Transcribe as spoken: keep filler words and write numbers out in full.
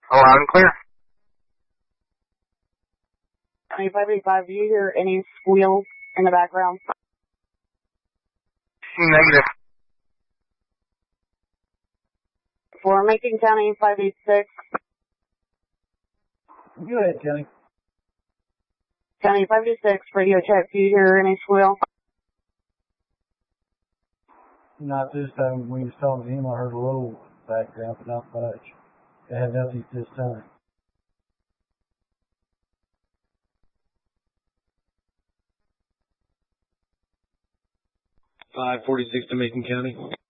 Loud and clear. twenty-five eighty-five, do you hear any squeals in the background? Negative. For Macon County five eight six. Go ahead, County. County five eight six, radio check, do you hear any squeal? Not this time. When you was talking to him, I heard a little background, but not much. I had nothing this time. five forty-six to Macon County.